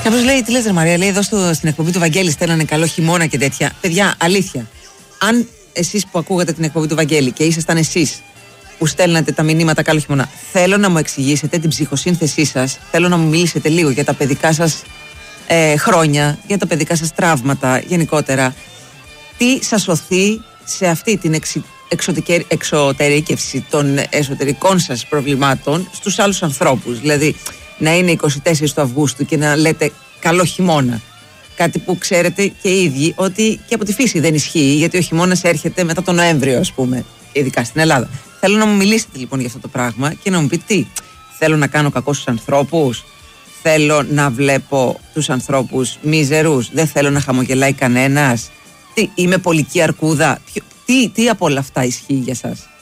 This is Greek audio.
Κάποιος λέει, τι λες ρε Μαρία, λέει εδώ στην εκπομπή του Βαγγέλη στέλνανε καλό χειμώνα και τέτοια. Παιδιά, αλήθεια, αν εσείς που ακούγατε την εκπομπή του Βαγγέλη και ήσασταν εσείς που στέλνατε τα μηνύματα καλό χειμώνα, θέλω να μου εξηγήσετε την ψυχοσύνθεσή σας, θέλω να μου μιλήσετε λίγο για τα παιδικά σας χρόνια, για τα παιδικά σας τραύματα γενικότερα. Τι σας οθεί σε αυτή την εξωτερήκευση των εσωτερικών σας προβλημάτων στους άλλους ανθρώπους. Δηλαδή να είναι 24 του Αυγούστου και να λέτε καλό χειμώνα. Κάτι που ξέρετε και οι ίδιοι ότι και από τη φύση δεν ισχύει, γιατί ο χειμώνας έρχεται μετά τον Νοέμβριο, ας πούμε, ειδικά στην Ελλάδα. Θέλω να μου μιλήσετε λοιπόν για αυτό το πράγμα και να μου πείτε τι. Θέλω να κάνω κακό στους ανθρώπους. Θέλω να βλέπω τους ανθρώπους μίζερους. Δεν θέλω να χαμογελάει κανένας. Τι, είμαι πολική αρκούδα. Τι από όλα αυτά ισχύει για σας?